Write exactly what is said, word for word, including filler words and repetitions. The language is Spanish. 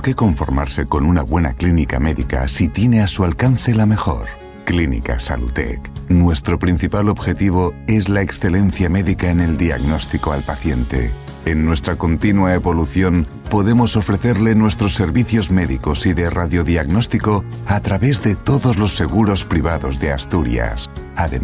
qué conformarse con una buena clínica médica si tiene a su alcance la mejor? Clínica Salutec. Nuestro principal objetivo es la excelencia médica en el diagnóstico al paciente. En nuestra continua evolución, podemos ofrecerle nuestros servicios médicos y de radiodiagnóstico a través de todos los seguros privados de Asturias.